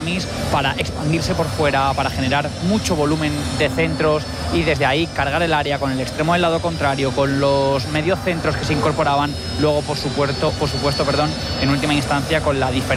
para expandirse por fuera, para generar mucho volumen de centros y desde ahí cargar el área con el extremo del lado contrario, con los mediocentros que se incorporaban, luego por supuesto, en última instancia con la diferencia